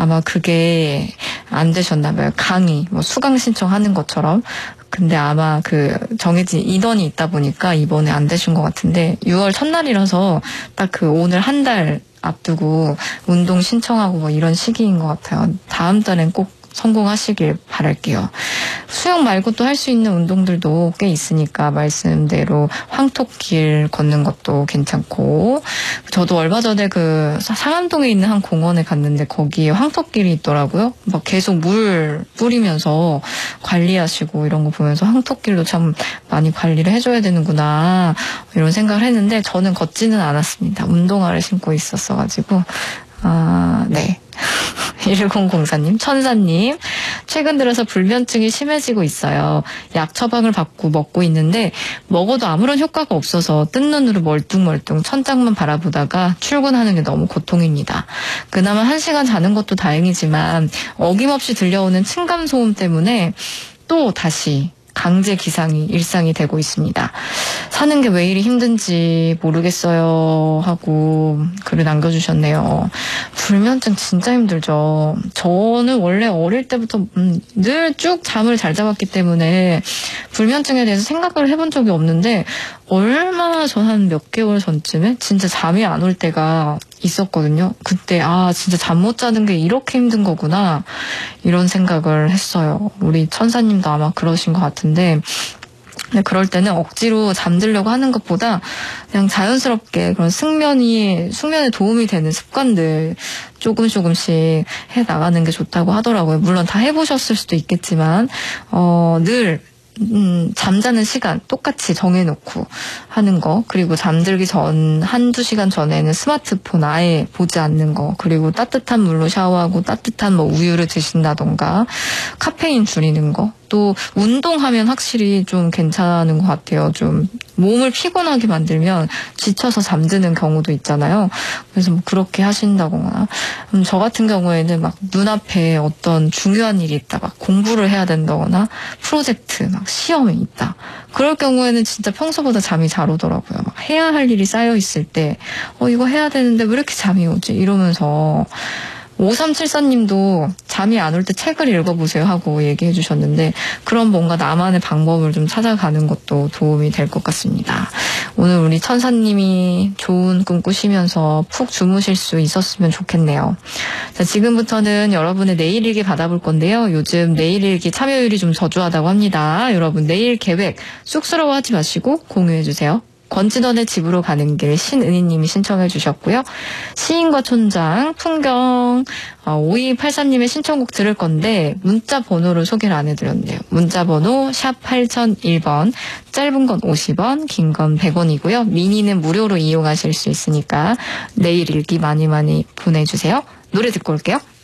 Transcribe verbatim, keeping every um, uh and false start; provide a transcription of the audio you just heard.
아마 그게 안 되셨나 봐요. 강의, 뭐 수강 신청하는 것처럼. 근데 아마 그 정해진 인원이 있다 보니까 이번에 안 되신 것 같은데 유월 첫날이라서 딱 그 오늘 한 달 앞두고 운동 신청하고 뭐 이런 시기인 것 같아요. 다음 달엔 꼭 성공하시길 바랄게요. 수영 말고 또 할 수 있는 운동들도 꽤 있으니까 말씀대로 황토길 걷는 것도 괜찮고, 저도 얼마 전에 그 상암동에 있는 한 공원에 갔는데 거기에 황토길이 있더라고요. 막 계속 물 뿌리면서 관리하시고 이런 거 보면서 황토길도 참 많이 관리를 해줘야 되는구나 이런 생각을 했는데 저는 걷지는 않았습니다. 운동화를 신고 있었어가지고. 아, 네. 일공공사님, 천사님, 최근 들어서 불면증이 심해지고 있어요. 약 처방을 받고 먹고 있는데 먹어도 아무런 효과가 없어서 뜬 눈으로 멀뚱멀뚱 천장만 바라보다가 출근하는 게 너무 고통입니다. 그나마 한 시간 자는 것도 다행이지만 어김없이 들려오는 층간소음 때문에 또 다시 강제 기상이 일상이 되고 있습니다. 사는 게 왜 이리 힘든지 모르겠어요 하고 글을 남겨주셨네요. 불면증 진짜 힘들죠. 저는 원래 어릴 때부터 음, 늘 쭉 잠을 잘 잡았기 때문에 불면증에 대해서 생각을 해본 적이 없는데 얼마 전 한 몇 개월 전쯤에 진짜 잠이 안 올 때가 있었거든요. 그때 아 진짜 잠 못 자는 게 이렇게 힘든 거구나 이런 생각을 했어요. 우리 천사님도 아마 그러신 것 같은데 근데 그럴 때는 억지로 잠들려고 하는 것보다 그냥 자연스럽게 그런 숙면이, 숙면에 도움이 되는 습관들 조금 조금씩 해 나가는 게 좋다고 하더라고요. 물론 다 해보셨을 수도 있겠지만, 어, 늘 음, 잠자는 시간 똑같이 정해놓고 하는 거, 그리고 잠들기 전 한두 시간 전에는 스마트폰 아예 보지 않는 거, 그리고 따뜻한 물로 샤워하고 따뜻한 뭐 우유를 드신다던가 카페인 줄이는 거, 또 운동하면 확실히 좀 괜찮은 것 같아요. 좀 몸을 피곤하게 만들면 지쳐서 잠드는 경우도 있잖아요. 그래서 뭐 그렇게 하신다거나, 음, 저 같은 경우에는 막 눈앞에 어떤 중요한 일이 있다, 막 공부를 해야 된다거나 프로젝트, 막 시험이 있다. 그럴 경우에는 진짜 평소보다 잠이 잘 오더라고요. 막 해야 할 일이 쌓여 있을 때, 어 이거 해야 되는데 왜 이렇게 잠이 오지? 이러면서. 오삼칠사님도 잠이 안 올 때 책을 읽어보세요 하고 얘기해 주셨는데 그런 뭔가 나만의 방법을 좀 찾아가는 것도 도움이 될 것 같습니다. 오늘 우리 천사님이 좋은 꿈 꾸시면서 푹 주무실 수 있었으면 좋겠네요. 자, 지금부터는 여러분의 내일 일기 받아볼 건데요. 요즘 내일 일기 참여율이 좀 저조하다고 합니다. 여러분 내일 계획 쑥스러워하지 마시고 공유해 주세요. 권진원의 집으로 가는 길 신은희님이 신청해 주셨고요. 시인과 촌장, 풍경, 어, 오이팔삼님의 신청곡 들을 건데 문자 번호를 소개를 안 해드렸네요. 문자 번호 샵 팔공공일 번, 짧은 건 오십 원, 긴 건 백 원이고요. 미니는 무료로 이용하실 수 있으니까 내일 일기 많이 많이 보내주세요. 노래 듣고 올게요.